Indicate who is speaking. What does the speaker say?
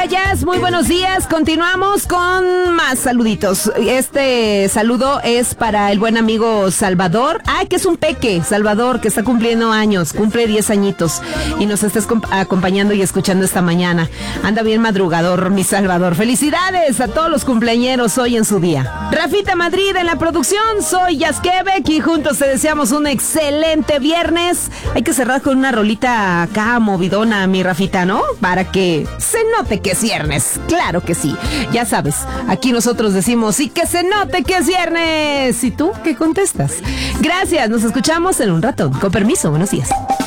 Speaker 1: Hola Jazz, muy buenos días. Continuamos con más saluditos. Este saludo es para el buen amigo Salvador. Ay, que es un peque, Salvador, que está cumpliendo años, cumple 10 añitos y nos está acompañando y escuchando esta mañana. Anda bien madrugador, mi Salvador. Felicidades a todos los cumpleañeros hoy en su día. Rafita Madrid en la producción, soy Jazz Quebec y juntos te deseamos un excelente viernes. Hay que cerrar con una rolita acá movidona, mi Rafita, ¿no? Para que se note que es viernes. Claro que sí. Ya sabes, aquí nosotros decimos y que se note que es viernes. ¿Y tú qué contestas? Gracias, nos escuchamos en un rato. Con permiso, buenos días.